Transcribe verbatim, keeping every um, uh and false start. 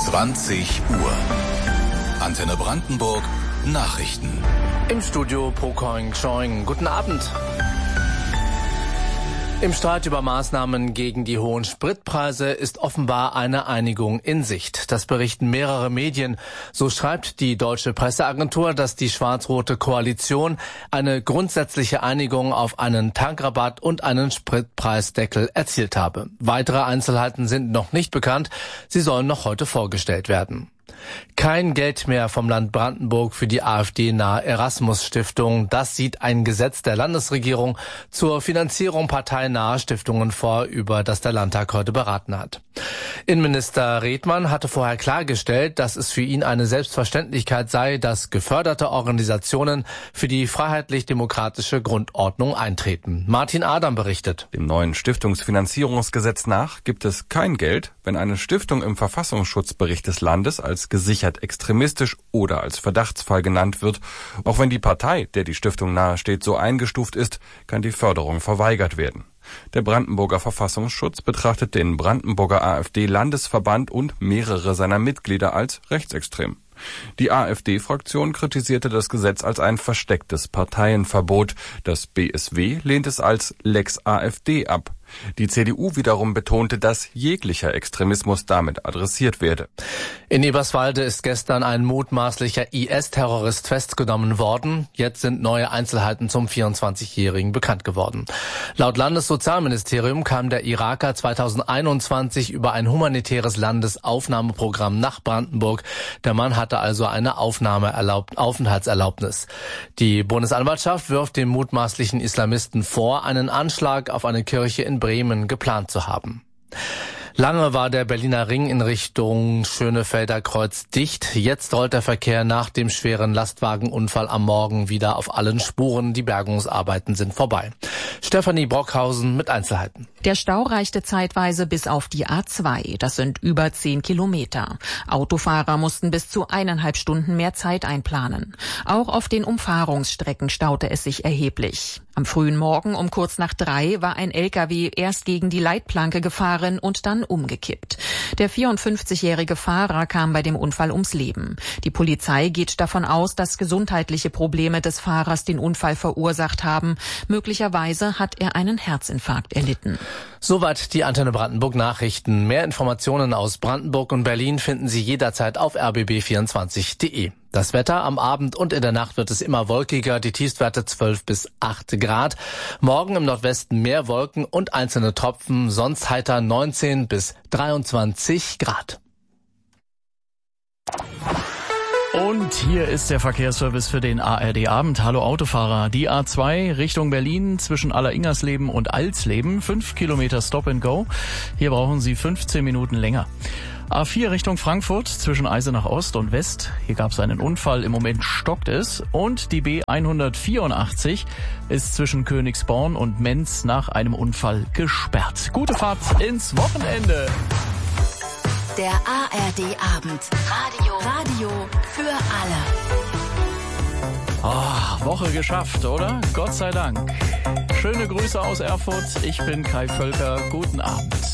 zwanzig Uhr. Antenne Brandenburg Nachrichten. Im Studio Pokoing Choing. Guten Abend. Im Streit über Maßnahmen gegen die hohen Spritpreise ist offenbar eine Einigung in Sicht. Das berichten mehrere Medien. So schreibt die deutsche Presseagentur, dass die schwarz-rote Koalition eine grundsätzliche Einigung auf einen Tankrabatt und einen Spritpreisdeckel erzielt habe. Weitere Einzelheiten sind noch nicht bekannt. Sie sollen noch heute vorgestellt werden. Kein Geld mehr vom Land Brandenburg für die AfD-nahe Erasmus-Stiftung. Das sieht ein Gesetz der Landesregierung zur Finanzierung parteinaher Stiftungen vor, über das der Landtag heute beraten hat. Innenminister Redmann hatte vorher klargestellt, dass es für ihn eine Selbstverständlichkeit sei, dass geförderte Organisationen für die freiheitlich-demokratische Grundordnung eintreten. Martin Adam berichtet. Dem neuen Stiftungsfinanzierungsgesetz nach gibt es kein Geld, wenn eine Stiftung im Verfassungsschutzbericht des Landes als gesichert extremistisch oder als Verdachtsfall genannt wird. Auch wenn die Partei, der die Stiftung nahesteht, so eingestuft ist, kann die Förderung verweigert werden. Der Brandenburger Verfassungsschutz betrachtet den Brandenburger AfD-Landesverband und mehrere seiner Mitglieder als rechtsextrem. Die AfD-Fraktion kritisierte das Gesetz als ein verstecktes Parteienverbot. Das B S W lehnt es als Lex AfD ab. Die C D U wiederum betonte, dass jeglicher Extremismus damit adressiert werde. In Eberswalde ist gestern ein mutmaßlicher I S-Terrorist festgenommen worden. Jetzt sind neue Einzelheiten zum vierundzwanzigjährigen bekannt geworden. Laut Landessozialministerium kam der Iraker zweitausendeinundzwanzig über ein humanitäres Landesaufnahmeprogramm nach Brandenburg. Der Mann hatte also eine Aufnahmeerlaubt, Aufenthaltserlaubnis. Die Bundesanwaltschaft wirft dem mutmaßlichen Islamisten vor, einen Anschlag auf eine Kirche in Bremen geplant zu haben. Lange war der Berliner Ring in Richtung Schönefelder Kreuz dicht. Jetzt rollt der Verkehr nach dem schweren Lastwagenunfall am Morgen wieder auf allen Spuren. Die Bergungsarbeiten sind vorbei. Stefanie Brockhausen mit Einzelheiten. Der Stau reichte zeitweise bis auf die A zwei. Das sind über zehn Kilometer. Autofahrer mussten bis zu eineinhalb Stunden mehr Zeit einplanen. Auch auf den Umfahrungsstrecken staute es sich erheblich. Am frühen Morgen um kurz nach drei war ein L K W erst gegen die Leitplanke gefahren und dann umgekippt. Der vierundfünfzigjährige Fahrer kam bei dem Unfall ums Leben. Die Polizei geht davon aus, dass gesundheitliche Probleme des Fahrers den Unfall verursacht haben. Möglicherweise hat er einen Herzinfarkt erlitten. Soweit die Antenne Brandenburg Nachrichten. Mehr Informationen aus Brandenburg und Berlin finden Sie jederzeit auf r b b vierundzwanzig punkt de. Das Wetter: am Abend und in der Nacht wird es immer wolkiger, die Tiefstwerte zwölf bis acht Grad. Morgen im Nordwesten mehr Wolken und einzelne Tropfen, sonst heiter neunzehn bis dreiundzwanzig Grad. Und hier ist der Verkehrsservice für den A R D-Abend. Hallo Autofahrer. Die A zwei Richtung Berlin zwischen Alleringersleben und Alsleben. Fünf Kilometer Stop and Go. Hier brauchen Sie fünfzehn Minuten länger. A vier Richtung Frankfurt zwischen Eisenach Ost und West. Hier gab es einen Unfall. Im Moment stockt es. Und die B hundertvierundachtzig ist zwischen Königsborn und Menz nach einem Unfall gesperrt. Gute Fahrt ins Wochenende. Der A R D-Abend. Radio. Radio für alle. Oh, Woche geschafft, oder? Gott sei Dank. Schöne Grüße aus Erfurt. Ich bin Kai Völker. Guten Abend.